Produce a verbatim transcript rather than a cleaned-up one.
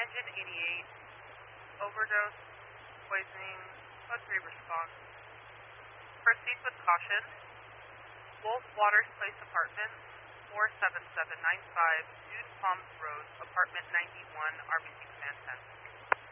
Engine eighty-eight, overdose, poisoning, code three response. Proceed with caution. Wolf Waters Place Apartments, four seven seven nine five, Dune Palms Road, Apartment ninety-one, Armington, Command ten.